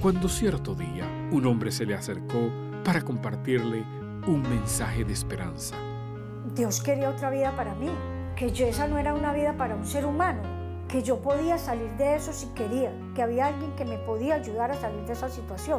cuando cierto día un hombre se le acercó para compartirle un mensaje de esperanza. Dios quería otra vida para mí, que esa no era una vida para un ser humano, que yo podía salir de eso si quería, que había alguien que me podía ayudar a salir de esa situación.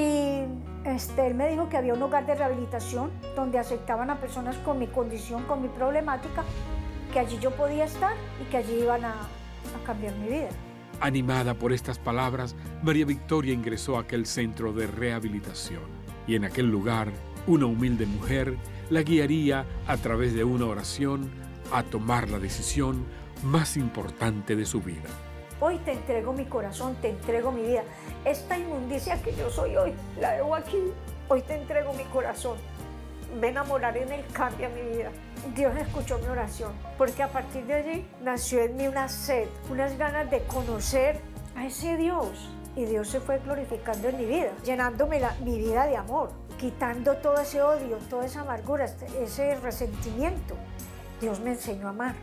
Y él me dijo que había un hogar de rehabilitación donde aceptaban a personas con mi condición, con mi problemática, que allí yo podía estar y que allí iban a cambiar mi vida. Animada por estas palabras, María Victoria ingresó a aquel centro de rehabilitación. Y en aquel lugar, una humilde mujer la guiaría a través de una oración a tomar la decisión más importante de su vida. Hoy te entrego mi corazón, te entrego mi vida. Esta inmundicia que yo soy hoy, la dejo aquí. Hoy te entrego mi corazón. Ven a morar en él, cambia mi vida. Dios escuchó mi oración, porque a partir de allí nació en mí una sed, unas ganas de conocer a ese Dios. Y Dios se fue glorificando en mi vida, llenándome mi vida de amor, quitando todo ese odio, toda esa amargura, ese resentimiento. Dios me enseñó a amar.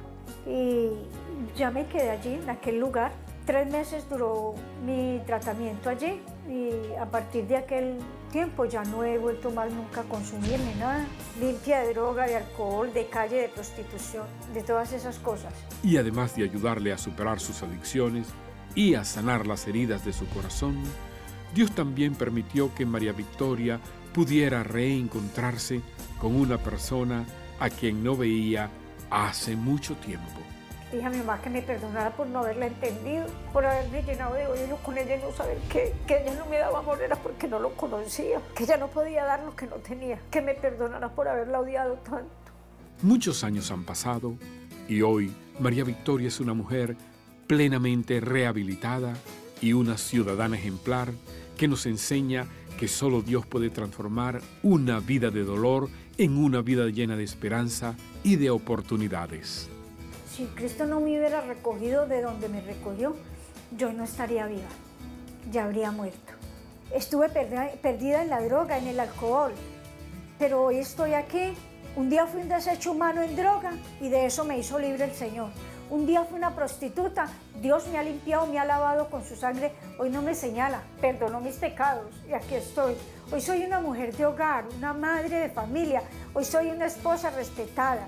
Y ya me quedé allí, en aquel lugar. 3 meses duró mi tratamiento allí y a partir de aquel tiempo ya no he vuelto más nunca a consumir ni nada. Limpia de droga, de alcohol, de calle, de prostitución, de todas esas cosas. Y además de ayudarle a superar sus adicciones y a sanar las heridas de su corazón, Dios también permitió que María Victoria pudiera reencontrarse con una persona a quien no veía hace mucho tiempo. Dije a mi mamá que me perdonara por no haberla entendido, por haberme llenado de odio con ella y no saber que ella no me daba amor era porque no lo conocía, que ella no podía dar lo que no tenía, que me perdonara por haberla odiado tanto. Muchos años han pasado y hoy María Victoria es una mujer plenamente rehabilitada y una ciudadana ejemplar que nos enseña que solo Dios puede transformar una vida de dolor en una vida llena de esperanza y de oportunidades. Si Cristo no me hubiera recogido de donde me recogió, yo no estaría viva, ya habría muerto. Estuve perdida en la droga, en el alcohol, pero hoy estoy aquí. Un día fui un desecho humano en droga y de eso me hizo libre el Señor. Un día fui una prostituta, Dios me ha limpiado, me ha lavado con su sangre, hoy no me señala, perdonó mis pecados y aquí estoy. Hoy soy una mujer de hogar, una madre de familia, hoy soy una esposa respetada.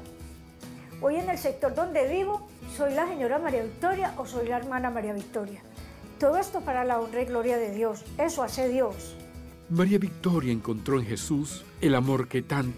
Hoy en el sector donde vivo, soy la señora María Victoria o soy la hermana María Victoria. Todo esto para la honra y gloria de Dios, eso hace Dios. María Victoria encontró en Jesús el amor que tantas